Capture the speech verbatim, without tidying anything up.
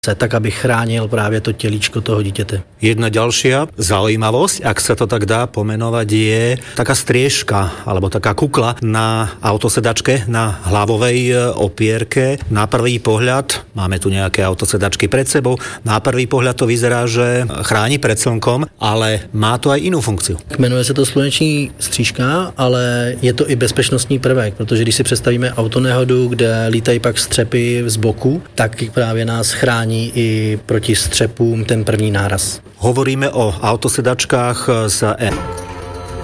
tak aby chránil právě to tělíčko toho dítěte. Jedna ďalšia zaujímavosť, ak sa to tak dá pomenovať, je taká striežka alebo taká kukla na autosedačke, na hlavovej opierke. Na prvý pohľad, máme tu nejaké autosedačky pred sebou, na prvý pohľad to vyzerá, že chráni pred slnkom, ale má to aj inú funkciu. Jmenuje se to sluneční střížka, ale je to i bezpečnostní prvek, protože když si představíme autonehodu, kde lítají pak střepy z boku, tak právě nás chrání i proti střepům ten první náraz. Hovoríme o autosedačkách z E.